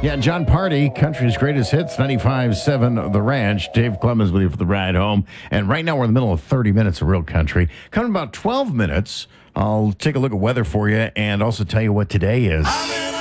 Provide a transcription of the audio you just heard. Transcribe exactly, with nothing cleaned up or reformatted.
Yeah, John Party, country's greatest hits, ninety-five point seven The Ranch. Dave Clemens with you for the ride home. And right now we're in the middle of thirty minutes of real country. Coming in about twelve minutes, I'll take a look at weather for you and also tell you what today is.